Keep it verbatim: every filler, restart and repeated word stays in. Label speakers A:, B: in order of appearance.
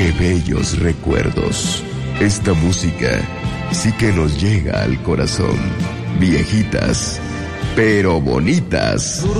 A: Qué bellos recuerdos. Esta música sí que nos llega al corazón. Viejitas, pero bonitas.